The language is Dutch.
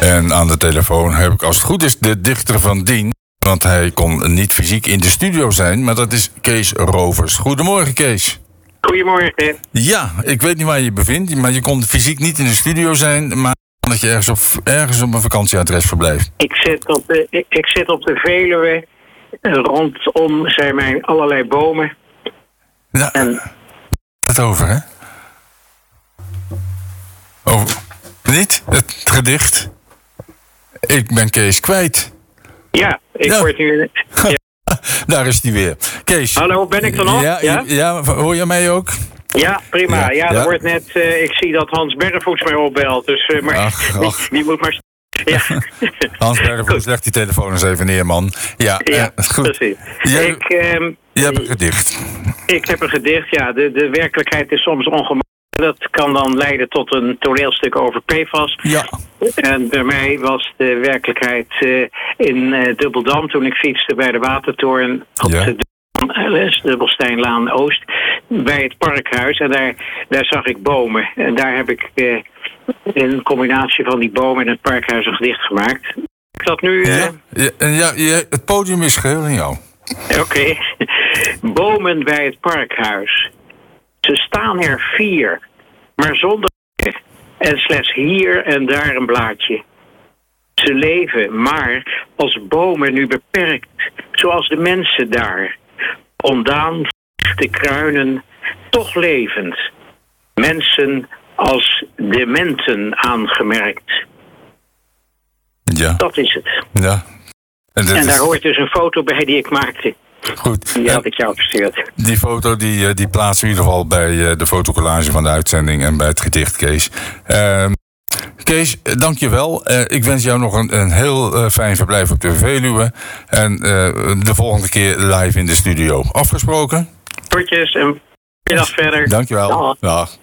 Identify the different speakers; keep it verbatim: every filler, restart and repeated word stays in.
Speaker 1: En aan de telefoon heb ik, als het goed is, de dichter van dien. Want hij kon niet fysiek in de studio zijn, maar dat is Kees Rovers. Goedemorgen, Kees.
Speaker 2: Goedemorgen.
Speaker 1: Ja, ik weet niet waar je je bevindt, maar je kon fysiek niet in de studio zijn, maar dat je ergens op, ergens op een vakantieadres verblijft.
Speaker 2: Ik zit op de, ik, ik zit op de Veluwe. Rondom zijn mijn allerlei bomen.
Speaker 1: Nou,
Speaker 2: en...
Speaker 1: het over, hè? Over. Niet? Het gedicht. Ik ben Kees kwijt.
Speaker 2: Ja, ik
Speaker 1: ja.
Speaker 2: word nu... Ja.
Speaker 1: Daar is hij weer. Kees.
Speaker 2: Hallo, ben ik er nog?
Speaker 1: Ja, ja? ja hoor jij mij ook?
Speaker 2: Ja, prima. Ja, ja,
Speaker 1: ja.
Speaker 2: Er wordt net... Uh, ik zie dat Hans Bergvoets mij opbelt. Dus, uh, maar
Speaker 1: ach, ach.
Speaker 2: Die, die moet maar... Ja.
Speaker 1: Hans Bergvoets, leg die telefoon eens even neer, man. Ja,
Speaker 2: ja
Speaker 1: uh, goed.
Speaker 2: precies.
Speaker 1: Jij,
Speaker 2: ik, um,
Speaker 1: jij hebt een gedicht.
Speaker 2: Ik heb een gedicht, ja. De, de werkelijkheid is soms ongemakkelijk. Dat kan dan leiden tot een toneelstuk over P F A S.
Speaker 1: Ja.
Speaker 2: En bij mij was de werkelijkheid uh, in uh, Dubbeldam, toen ik fietste bij de Watertoren op
Speaker 1: ja.
Speaker 2: de Dubbelsteinlaan Oost, bij het parkhuis. En daar, daar zag ik bomen. En daar heb ik uh, in combinatie van die bomen en het parkhuis een gedicht gemaakt. Ik dat nu... Uh...
Speaker 1: Ja, ja, ja, ja, het podium is geheel in jou.
Speaker 2: Oké. Okay. Bomen bij het parkhuis. Ze staan er vier, maar zonder en slechts hier en daar een blaadje. Ze leven, maar als bomen nu beperkt, zoals de mensen daar. Ondaan de kruinen, toch levend. Mensen als dementen aangemerkt.
Speaker 1: Ja.
Speaker 2: Dat is het.
Speaker 1: Ja.
Speaker 2: En, en daar
Speaker 1: is...
Speaker 2: hoort dus een foto bij die ik maakte.
Speaker 1: Goed.
Speaker 2: Die had ik jou verstuurd.
Speaker 1: Die foto die, die plaatsen we in ieder geval bij de fotocollage van de uitzending en bij het gedicht, Kees. Uh, Kees, dank je wel. Uh, ik wens jou nog een, een heel uh, fijn verblijf op de Veluwe. En uh, de volgende keer live in de studio. Afgesproken?
Speaker 2: Groetjes en middag verder.
Speaker 1: Dank je wel.
Speaker 2: Dag.
Speaker 1: Dag.